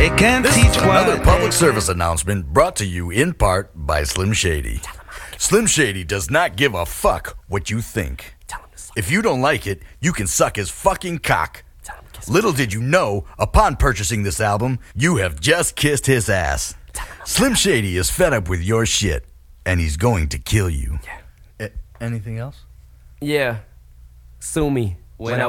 It can't This teach is what another public service announcement brought to you in part by Slim Shady. Slim Shady does not give a fuck what you think. If you don't like it, you can suck his fucking cock. Little did you know, upon purchasing this album, you have just kissed his ass. Slim Shady is fed up with your shit, and he's going to kill you. Anything else? Yeah. Sue me when I